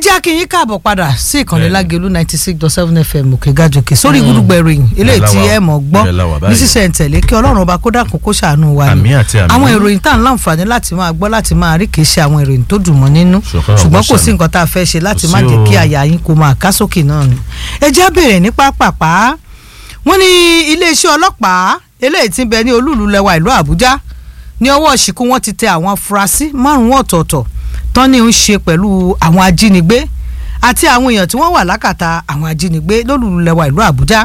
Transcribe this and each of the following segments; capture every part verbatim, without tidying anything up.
jẹ́ kí yín káàbọ̀ padà sí ìkànnì Lágelú ninety six dot seven F M òkè gàjòkè sórí Gúdúgbẹ̀ ìròyìn eléyìí tí ẹ mọ̀ gbọ́ ní sísẹ̀ ntẹ̀lé kí Ọlọ́run ọba kó dákun kó ṣàánú wa ni àwọn ìròyìn tá à ń láǹfààní láti máa gbọ́ láti máa rí kìí ṣe àwọn ìròyìn tó dùn mọ́ nínú ṣùgbọ́n kò sí nǹkan tá a fẹ́ ṣe láti má jẹ́ kí àyà yín kó máa ká sókè náà ni. ẹ jẹ́ bẹ̀rẹ̀ ní pápápá wọ́n ní iléeṣẹ́ ọlọ́pàá eléyìí tí ń bẹ ní olúùlú lẹwa ìlú Àbújá ní ọwọ́ ṣìkú wọn ti tẹ àwọn afurasí márùn-ún ọ̀tọ̀ọ̀tọ̀ tán ní ń ṣe pẹ̀lú àwọn ajínigbé àti àwọn èèyàn tí wọ́n wà lákàtà àwọn ajínigbé lólùlú lẹwa ìlú Àbújá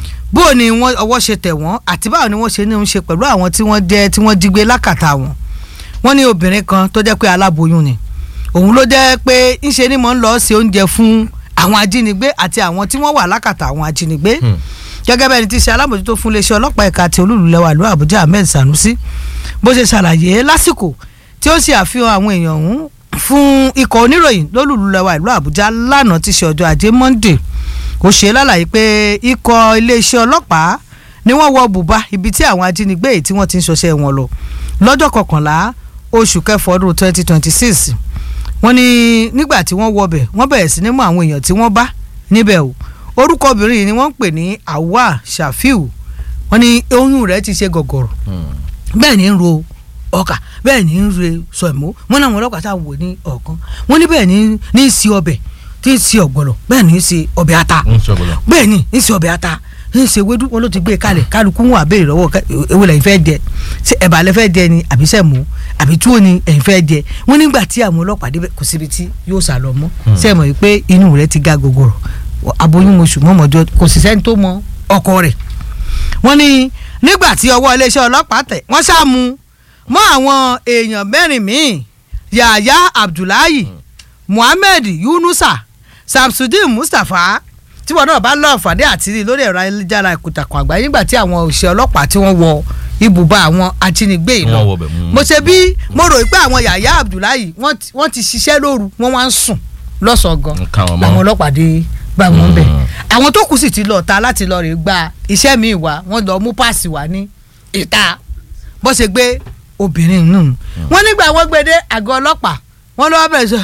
bó ni wọ́n ọwọ́ ṣe tẹ̀ wọ́n àti báwo ni wọ́n ṣe ní ń ṣe pẹ̀lú àwọn tí wọ́n jẹ́ tí wọ́n jí gbé lákàtà wọn. wọ́n ní obìnrin kan tó jẹ́ pé aláboyún ni òun ló jẹ́ pé ńṣe ni mò ń lọ ṣe oúnjẹ fún àwọn ajínigbé àti àwọn tí wọ́n wà lákàtà àwọn ajínigbé gẹ́gẹ́ bẹ́ẹ̀ ni ti ṣe alábòjútó fún iléeṣẹ́ ọlọ́pàá ẹ̀ka ti olúùlú lẹwa ìlú Àbújá Ahmed Sanusi bó ṣe ṣàlàyé lásìkò tí ó ṣe àfihàn àwọn èèyàn ọ̀hún fún ikọ̀ oníròyìn lólùlú lẹwa ìlú Àbújá lánàá tí ṣe ọjọ́ ajé Monday kò ṣe lálàyé pé ikọ̀ iléeṣẹ́ ọlọ́pàá ni wọ́n wọ bùbá ibi tí àwọn ajínigbé yìí tí wọ́n ti ń ṣọṣẹ́ wọn lọ lọ́jọ́ kọkànlá oṣù kẹfọ́ ọdún twenty twenty six wọ́n ní nígbà tí wọ́n wọbẹ̀ wọ́n bẹ̀rẹ̀ sí ní mú àwọn èèyàn tí wọ́n bá níbẹ̀ o orúkọ obìnrin yìí ni wọ́n ń pè ní Awa Shafiu wọ́n ní oyún rẹ̀ ti ṣe gọ̀gọ̀rọ̀ bẹ́ẹ̀ ni ń ro ọkà bẹ́ẹ̀ ni ń re sọ̀mọ́ wọ́n náà wọ́n lọ́kàtà wò ní ọ̀kan wọ́n ní bẹ́ẹ̀ ni ní í sí ọbẹ̀ tí ń sí ọ̀gbọ̀lọ̀ bẹ́ẹ̀ ni ń sí ọbẹ̀ ata bẹ́ẹ̀ ni ń sí ọbẹ̀ ata ń ṣe wédú wọn ló ti gbé kalẹ̀ kálukú wọn àbẹ̀rẹ̀ lọ́wọ́ ewu lẹ́yìn fẹ́ jẹ ṣé ẹ̀bà lẹ fẹ́ jẹ ni àbí sẹ̀mú àbí túwó ni ẹ̀yìn fẹ́ jẹ wọ́n nígbà tí àwọn ọlọ́pàá débẹ̀ kò síbi tí yóò sá lọ mọ́ sẹ́mọ̀ yìí pé inú rẹ̀ ti ga gògòrò aboyún oṣù mọ́mọ́jọ́ kò sì sẹ́ni tó mọ ọkọ rẹ̀ wọ́n ní nígbà tí ọwọ́ iléeṣẹ́ ọlọ́pàá tẹ̀ wọ́n ṣàmú mọ́ àwọn èèyàn mẹ́rin míì Yahaya Abdullahi Muhammed Yunusa Samsudeen Mustapha tí wọn náà bá lọ àǹfààní àti rí lórí ẹ̀rọ ayélujára ìkùtàkùn àgbáyé nígbà tí àwọn òṣìṣẹ́ ọlọ́pàá tí wọ́n wọ ibùba àwọn ajínigbé yìí lọ mo ṣe bí mo rò pé àwọn Yahaya Abdullahi wọ́n ti ṣiṣẹ́ lóru wọ́n wá ń sùn lọ́sàn-án gan làwọn ọlọ́pàá dé bá wọn bẹ̀ àwọn tó kù sì ti lọ ta láti lọ rè gba iṣẹ́ míì wá wọ́n lọ mú páàsì wá ní ìta bó ṣe gbé obìnrin nù wọ́n nígbà wọ́n gbé dé àgọ́ ọlọ́pàá wọ́n lọ́wọ́ bẹ̀rẹ̀ sọ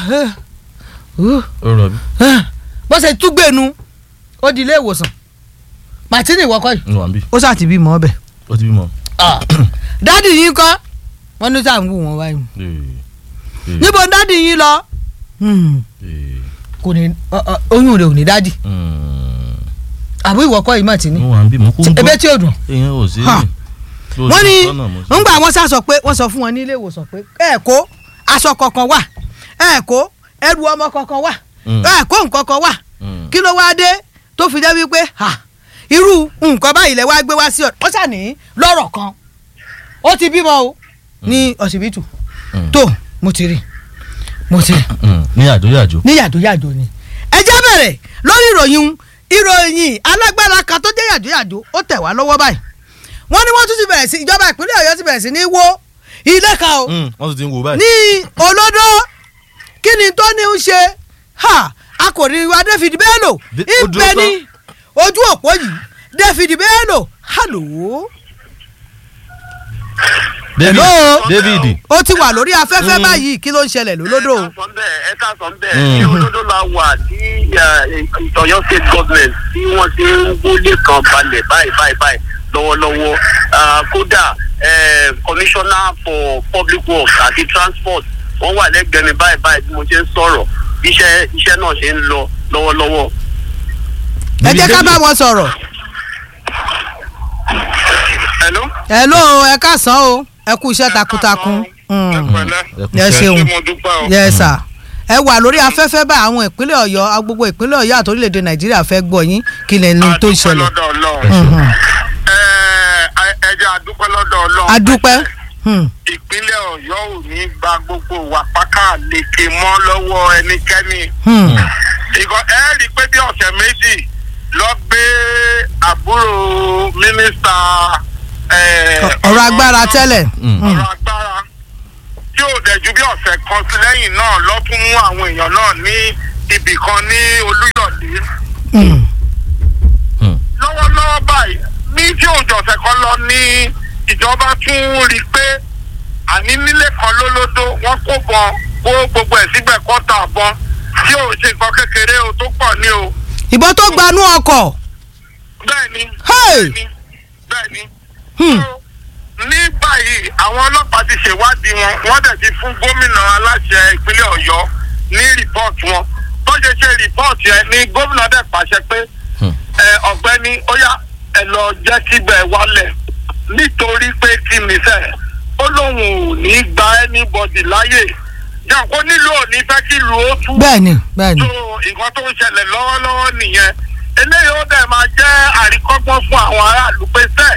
bó ṣe tún gbénu ó di ilé ìwòsàn Martini ìwọ́kọ́ yìí ó sá ti bímọ ọbẹ̀ ó ti bímọ. dádì yín kọ́ wọ́n ní sáà ń wù wọ́n báyìí níbo dádì yín lọ kò ní oyún rẹ̀ ò ní dádì àbú ìwọ́kọ́ yìí Martini ebe tí ò dùn wọ́n ní ńgbà wọ́n sá sọ pé wọ́n sọ fún wọn ní ilé ìwòsàn pé ẹ kó aṣọ kankan wà ẹ kó ẹrù ọmọ kankan wà ẹ kó nǹkan kan wà kí ló wáá dé tó fi jẹ́ wípé irú nǹkan báyìí lẹ wá gbé wá sí ọ̀dọ̀ ó ṣàní lọ́rọ̀ kan ó ti bímọ o ní ọsibítù tó mo ti rí mo ti rí. ní yàjóyàjó. ní yàjóyàjó ni ẹ jẹ́ bẹ̀rẹ̀ lórí ìròyìn ìròyìn alágbára kan tó jẹ́ yàjóyàjó ó tẹ̀ wá lọ́wọ́ báyìí wọ́n ní wọ́n tún ti bẹ̀rẹ̀ sí ìjọba ìpínlẹ̀ Ọ̀yọ́ ti bẹ̀rẹ̀ sí ní wó ilé kan o wọ́n tún ti ń wò báyìí. ní Olódó kí ni tó ní ń ṣe akọ̀rin wa David Bello ibẹ̀ ni ojú òpó yìí David Bello hello. David David ó ti wà lórí afẹ́fẹ́ báyìí kí ló ń ṣẹlẹ̀ lólódò. ẹ ká sọ bẹ́ẹ̀ ní Olódó la wà tí Ọ̀yọ́ state government tí wọ́n ti ń wọlé kan balẹ̀ báyìí báyìí báyìí lọ́wọ́lọ́wọ́ kódà commissioner for public works àti transport wọ́n wà lẹ́gbẹ̀ẹ́ mi báyìí báyìí bí mo ṣe ń sọ̀rọ̀ iṣẹ́ iṣẹ́ náà ṣe ń lọ lọ́wọ́lọ́wọ́. ẹ jẹ́ ká bá wọn sọ̀rọ̀. hello. hello ẹ káàsán o ẹ kú iṣẹ́ takuntakun. ẹ ṣeun yes sir ẹ wà lórí afẹ́fẹ́ bá àwọn ìpínlẹ̀ Ọ̀yọ́ gbogbo ìpínlẹ̀ Ọ̀yọ́ àti orílẹ̀-èdè Nàìjíríà fẹ́ gbọ́ yín kí lè ní tó ṣẹlẹ̀. ẹ jẹ́ àdúpẹ́ lọ́dọ̀ Ọlọ́run. àdúpẹ́. ìpínlẹ̀ Ọ̀yọ́ ò ní gba gbogbo wà pákà lèkè mọ́ lọ́wọ́ ẹnikẹ́ni. ìkọ ẹ rí i pé bí ọ̀sẹ̀ méjì lọ gbé àbúrò mínísítà. ọ̀rọ̀ agbára tẹ́lẹ̀. ọ̀rọ̀ agbára tí ò dẹ̀ ju bí ọ̀sẹ̀ kan sí lẹ́yìn náà lọ tún mú àwọn èèyàn náà ní ibì kan ní Olúyọ̀lé. lọ́wọ́lọ́wọ́ báyìí ní tí òjọ̀sẹ̀ kan lọ ní ìjọba tún rí i pé àní nílé kan lólódó wọ́n kó bọn kó gbogbo ẹ̀ síbẹ̀ kọ́ta bọn tí ò ṣe nǹkan kékeré o tó pọ̀ ní o. ìbọn tó gbanú ọkọ̀. bẹ́ẹ̀ni Hey! bẹ́ẹ̀ni bẹ́ẹ̀ni. Hmm. So, ní báyìí àwọn ọlọ́pàá ti ṣèwádìí wọn wọ́n dẹ̀ ti fún gómìnà aláṣẹ ìpínlẹ̀ Ọ̀yọ́ ní rìpọ́ọ̀tì wọn tó ṣe ṣe rìpọ́ọ̀tì ẹ ní gómìnà dẹ̀ pàṣẹ pé ẹ ọ̀gbẹ́ni ó yá ẹ lọ jẹ́ kíbẹ̀ wálẹ̀ nítorí pé kí ni sẹ́ ó lóun ò ní gba anybody láyè yàgò nílò òní fẹ́ kí lu ó tú. bẹ́ẹ̀ni bẹ́ẹ̀ni. tó nǹkan tó ń ṣẹlẹ̀ lọ́wọ́lọ́wọ́ nìyẹn eléyìí ó dẹ̀ máa jẹ́ àríkọ́gbọ́n fún àwọn aráàlú pé sẹ́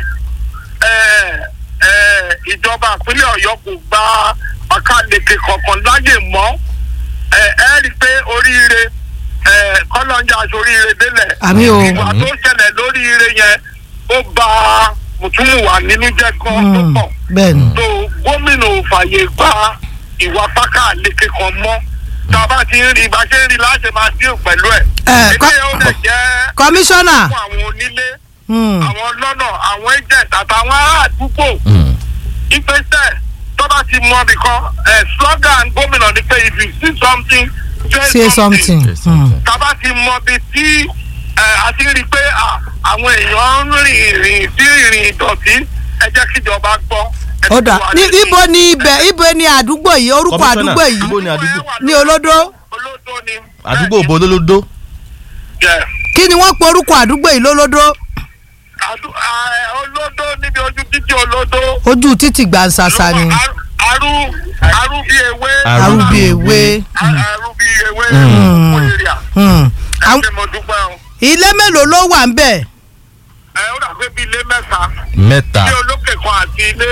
ìjọba ìpínlẹ̀ Ọ̀yọ́ kò gba ọ̀kadèkè kankan láyè mọ́ ẹ ẹ rí i pé oríire kọ́lọ́njà aṣoríire délẹ̀ àmì o. ìwà tó ṣẹlẹ̀ lóríire yẹn ó ba mùtúmùwà nínú jẹ́ gan tó pọ̀ bẹ́ẹ̀ni. tó gómìnà ò fàyè gba ìwà pákà lékè kan mọ́ tá a bá ti ń rí bá ṣe ń rí láti máa dín pẹ̀lú ẹ̀ Eh, ilé ó lè jẹ́ kọmíṣánná. fún àwọn onílé Hmm. àwọn lọ́nà àwọn agent àtàwọn ará àdúgbò ìgbésẹ̀ tó bá ti mọ nìkan slogan gómìnà ni pé if you see something say something. Hmm. tá a bá ti mọ bí tí a ti rí i pé àwọn èèyàn ń rìn ìrìn sí ìrìn ìdọ̀tí ẹ jẹ́ kíjọba gbọ́. ó dà ní ibo ni ibẹ̀ ibo ni àdúgbò yìí orúkọ àdúgbò yìí ibo ni àdúgbò ní olódó. olódó ni. àdúgbò bo lólódó. Yeah. kí ni wọ́n pe orúkọ àdúgbò yìí lólódó. Adu- ah, olódó níbi ojú títí olódó. ojú títì gbàǹsàsà ni. Aru aru bí ewé. Aru bí ewé. Aru bí ewé. Hmm. Oyeria. Hmm. Ẹ Àwọn- ṣé mo dúpẹ́ o. ilé mélòó ló wà ń bẹ̀. Ẹ ó dà pé bí ilé mẹ́ta. mẹ́ta. Ilé olókè kan àti ilé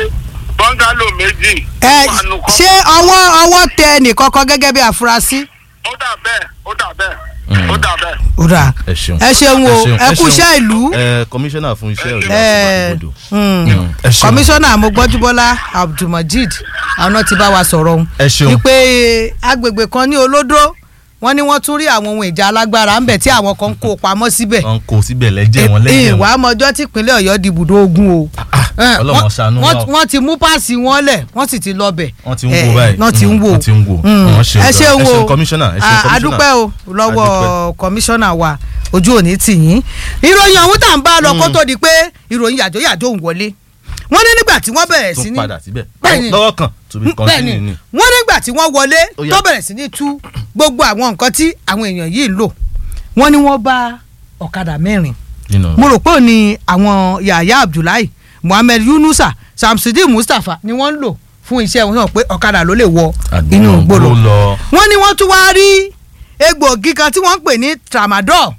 bọ́ngálò méjì. ẹ Wà nù kọ́. ṣé ọwọ́ ọwọ́ tẹ ẹnìkankan gẹ́gẹ́ bí àfúrásì. Ó dà bẹ́ẹ̀ ó dà bẹ́ẹ̀ ó dà bẹ́ẹ̀. ó dà ẹ ṣeun ẹ ṣeun o ẹ kú iṣẹ́ ìlú. ẹ kọmíṣánná fún iṣẹ́ òde ẹ àti hmm. ẹ ṣeun. kọmíṣánná Mọ́gbọ́njúbọ́lá Abdulmajid àwọn ti bá wa sọ̀rọ̀ ohun. ẹ ṣeun. wípé agbègbè kan ní olódó wọ́n ní wọ́n tún rí àwọn ohun ìjà alágbára ńbẹ̀ tí àwọn kan ń kó pamọ́ síbẹ̀. wọn kò síbẹ̀ lẹ́jẹ̀ wọn lẹ́jẹ̀ wọn. ìwà ọmọjọ́ tí ìpínlẹ̀ Ọ̀yọ́ di ibùdó ogun o. Ọlọ́run ṣàánú wa o. wọ́n ti mú páàsì wọn lẹ̀ wọ́n sì ti lọ bẹ̀. wọ́n ti ń wo báyìí. wọ́n ti ń wo. wọ́n ti ń wo. Mm. Wọ́n ṣeun ẹ ṣeun gan. ẹ o ṣeun kọmíṣánná ẹ ṣeun kọmíṣánná. adúpẹ́ o lọ́wọ́ kọmíṣánná wa ojú òní tì yín. ìròyìn ọ̀hún tá à ń bá lọ kó tó di pé ìròyìn yàjóyàjó ń wọlé. wọ́n ní nígbà tí wọ́n bẹ̀rẹ̀ sí tún ní. padà síbẹ̀. Bẹ́ẹ̀ni. lọ́wọ́ kan to be bẹ́ẹ̀ni continued ni. wọ́n nígbà tí wọ́n wọlé Ó yá. tó bẹ̀rẹ̀ sí ní tú gbogbo àwọn nǹkan tí àwọn èèyàn yìí ń lò wọ́n ní wọ́n bá ọ̀kadà mẹ́rin Nínú- mo rò pé ò ní àwọn Yahaya Abdullahi Muhammed Yunusa Samsudeen Mustapha ni wọ́n ń lò fún iṣẹ́ wọn sọ pé ọ̀kadà ló lè wọ Àgbọ̀n inú ló ìgboro lọ. wọ́n ní wọ́n tún wá rí egbòogi kan tí wọ́n ń pè ní tramadol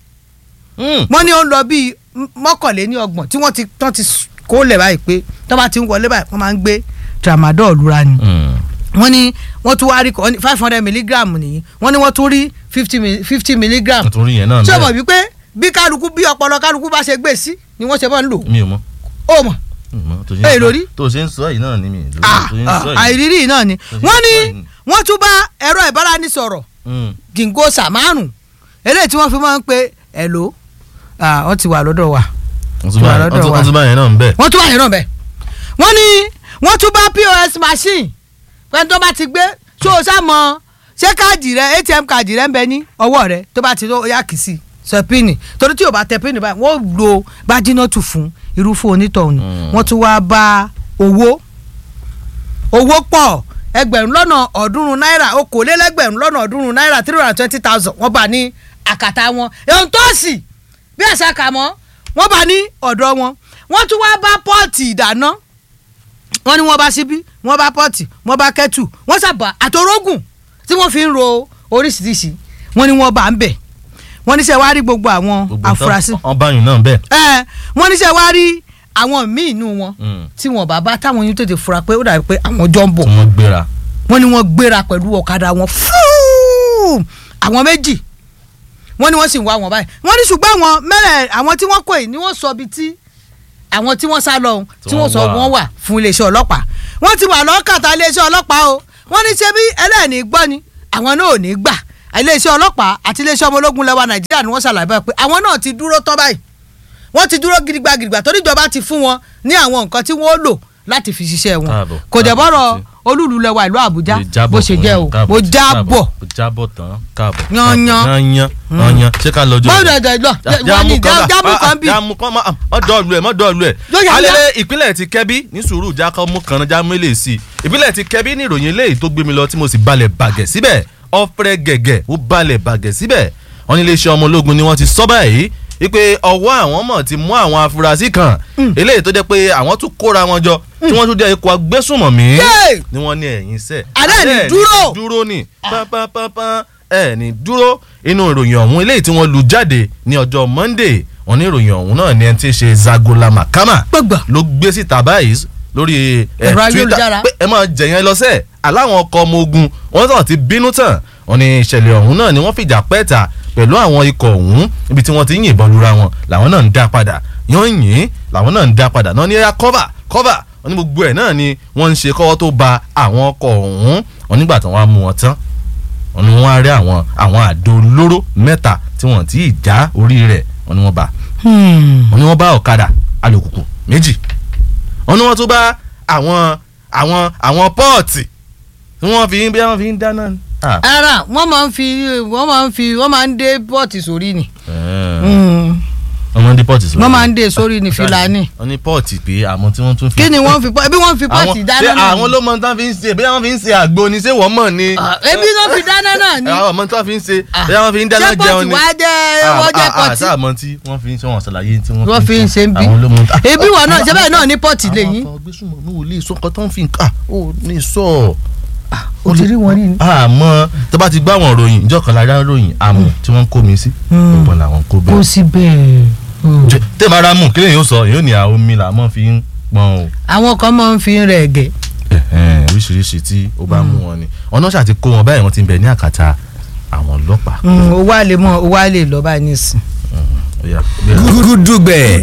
Mm. wọ́n ní ó ń lọ bíi mọ́kànléní ọgbọ̀n tí wọ́n ti tán ti kó lẹ̀ báyìí pé tó bá ti ń wọlé báyìí wọ́n máa ń gbé tramadol lura ni Mm. wọ́n ní wọ́n tún wá rí five hundred milligram nìyí wọ́n ní wọ́n tún rí fifty milligram Wọ́n tún rí yẹn náà ṣé o mọ̀ bẹ́ẹ̀. wípé bí kálukú bí ọpọlọ kálukú bá ṣe gbé sí ni wọ́n ṣe máa ń lò mi ò mọ̀. ó mọ̀ Mi ò mọ̀. Tó ṣe ń Èè sọ- lórí? tó ṣe ń sọ yìí náà ni mi. tó Ah, ṣe ń ah, sọ yìí. àìrírí náà ni ṣe ń wọ́n ní sọ yìí. wọ́n tún bá ẹ̀rọ ìbáraẹnisọ̀rọ̀ Mm. gíngósà márùn eléyìí tí wọ́n fi máa ń pe ẹ̀lò wọ́n ti wà lọ́dọ̀ wa wọ́n tún Wà bá- lọ́dọ̀ wọ́n tún- wa. wọ́n tún bá yẹn náà ń bẹ̀. wọ́n tún wà yẹn náà bẹ́ẹ̀ wọ́n ní wọ́n tún bá P O S machine pẹ̀lú tó bá ti gbé tó o sá mọ ṣé káàdì rẹ A T M káàdì rẹ ń bẹ ní ọwọ́ rẹ tó bá ti tó yá kì í sí sọ pínì torí tí o bá tẹ pínì báyìí wọ́n lo bájínọ́tù fún irúfẹ́ onítọ̀hún ni Mm. wọ́n tún wá bá owó owó pọ̀ ẹgbẹ̀rún lọ́nà ọ̀ọ́dúnrún náírà okòólélẹ́gbẹ̀rún lọ́nà ọ̀ọ́dúnrún náírà three hundred and twenty thousand wọ́n bá ní àkàtà wọn èyí tó sì bí ẹ̀sà kà mọ́ wọ́n bá ní ọ̀dọ̀ wọn wọ́n tún wá bá pọ́ọ̀tì ìdáná wọ́n ní wọ́n bá síbí wọ́n bá pọ́ọ̀tì wọ́n bá kẹ́tù wọ́n sábà àtòrógùn tí wọ́n fi ń ro oríṣiríṣi wọ́n ní wọ́n bá ń bẹ̀ wọ́n ní sẹ́ wá rí gbogbo àwọn Gbogbo nǹkan- afurasí wọ́n bá yín náà ń bẹ̀. ẹ wọ́n ní sẹ́ wá rí àwọn míì inú wọn Mm. tí wọ́n bá bá táwọn yín tètè fura pé ó dàbí pé àwọn jọ ń bọ̀ tí wọ́n gbéra. wọ́n ní wọ́n gbéra pẹ̀lú ọ̀kadà wọn fúù àwọn méjì wọ́n ní wọ́n sì ń wá wọn báyìí wọ́n ní ṣùgbọ́n àwọn mẹ́rẹ̀ àwọn tí wọ́n kó yìí ni wọ́n sọ ibi tí àwọn tí wọ́n sá lọ ohun tí wọ́n sọ wọ́n wà fún iléeṣẹ́ ọlọ́pàá wọ́n ti wà lọ́kàtà iléeṣẹ́ ọlọ́pàá o wọ́n ní ṣé bí ẹlẹ́ẹ̀ni gbọ́ ni àwọn náà ò ní gbà iléeṣẹ́ ọlọ́pàá àti iléeṣẹ́ ọmọ ológun lẹwa Nàìjíríà ni wọ́n ṣàlàyé báyìí pé àwọn náà ti dúró tán báyìí wọ́n ti dúró gidigba gidigba torí ìjọba ti fún wọn ní àwọn nǹkan tí wọ́n lò láti fi ṣiṣẹ́ wọn Káàbọ̀, kò dẹ̀ káàbọ̀ bọ́rọ̀ títí. olúlu lẹwa ìlú Àbújá bó ṣe jẹ́ o mo jábọ̀ mo jábọ̀ tán káàbọ̀ yanyan yanyan yanyan ṣé ká lọ́jọ́ bọ́dọ̀ lọ jámù kan bí jámù kan mọ́ dọ́ọ̀lù ẹ̀ mọ́ dọ́ọ̀lù ẹ̀ alẹ́ ìpínlẹ̀ ti Kẹ́bí ní sùúrù jákọ́ mú kan jámù ilé sí ìpínlẹ̀ ti Kẹ́bí ní ìròyìn eléyìí tó gbé mi lọ tí mo sì balẹ̀ bàgẹ̀ síbẹ̀ ọ̀fẹ́rẹ́ gẹ̀gẹ̀ ó balẹ̀ bàgẹ̀ síbẹ̀ wọ́n ní iléeṣẹ́ ọmọ ológun ni wọ́n ti sọ báyìí wípé ọwọ́ àwọn mọ̀ ti mú àwọn afurasí kan eléyìí tó jẹ́ pé àwọn tún kóra wọn jọ tí wọ́n tún jẹ́ ikọ̀ agbésùnmọ̀mí ni wọ́n ní ẹ̀yìn sẹ́ àdé ní dúró dúró ní pápápápá ẹ̀ ní dúró inú ìròyìn ọ̀hún eléyìí tí wọ́n lu jáde ní ọjọ́ Monday wọ́n ní ìròyìn ọ̀hún náà ní ẹni tí ń ṣe Zagola Makama ló gbé síta báyìí lórí Twitter pé ẹ máa jẹ̀yàn lọ́sẹ̀ aláwọn ọkọ̀ ọmọ ogun wọ́n tàn ti bínú tàn wọ́n ní ìṣẹ̀lẹ̀ ọ̀hún náà ni wọ́n fìjà pẹ́ẹ́ta pẹ̀lú àwọn ikọ̀ ọ̀hún ibi tí wọ́n ti ń yìnbọn lura wọn làwọn náà ń dá padà yán yìn làwọn náà ń dá padà náà ní ẹ̀yà cover cover wọ́n ní gbogbo ẹ̀ náà ni wọ́n ń ṣe kọ́wọ́ tó ba àwọn ọkọ̀ ọ̀hún wọ́n nígbà tí wọ́n á mú wọn tán wọ́n ní wọ́n á rí àwọn àwọn àdó olóró mẹ́ta tí wọ́n ti já orí rẹ̀ wọ́n ní wọ́n bá wọ́n ní wọ́n bá ọ̀kadà alùpùpù méjì wọ́n ní wọ́n tún bá àwọn àwọn àwọn pọ́ọ̀tì tí wọ́n fi ń bí wọ́n fi ń dáná ni. ara wọ́n máa ń fi wọ́n máa ń fi wọ́n máa ń dé pọ́ọ̀tì sórí ni. wọ́n máa ń dé pọ́ọ̀tì sórí. wọ́n máa ń dé sórí ni Fìlàní. wọ́n ní pọ́ọ̀tì pé àmọ́ tí wọ́n tún fi. kí ni wọ́n fi bí wọ́n fi pọ́ọ̀tì dáná náà. àwọn ló mọ tán fi ń ṣe bí wọ́n fi ń ṣe àgbo ni ṣé wọ́n mọ̀ ni. ebi ló fi dáná náà ni. àwọn ọmọ tí wọ́n fi ń ṣe bí wọ́n fi ń dáná jẹun ni. ṣé pọ́ọ̀tì wá jẹ́ wọ́n jẹ́ pọ́ọ̀tì. àṣà àmọ́ tí wọ́n fi ń ṣe wọn ṣàlàyé tí wọ́n fi ń ṣe ń bí. ebi wọn náà ṣe bẹ́ẹ̀ náà ní pọ́ọ̀tì lẹ́yìn. àwọn gbésùmọ̀ ní wòlé ìsọkọ tó ń fi nǹkan ó ní sọ o ti rí wọn rí ni. àmọ́ tó bá ti gbá àwọn ròyìn ìjọ kan lára ròyìn àmọ́ tí wọ́n ń kó mi sí ọ̀pọ̀ làwọn kó bẹ́ẹ̀. kó sí bẹ́ẹ̀. tẹ́ bá ra mú kí lèyìn ó sọ èyí ò ní àwọn omi là mọ́ fi ń pọn o. àwọn kan máa ń fi ń rẹ̀ ẹ̀gẹ́. oríṣiríṣi tí ó bá mú wọn ni ọ̀nà ṣáà ti kó wọn báyìí wọ́n ti ń bẹ ní àkàtà àwọn ọlọ́pàá. owó àlè mọ́ owó àlè lọ́ba nísìn. gúdúgbẹ̀.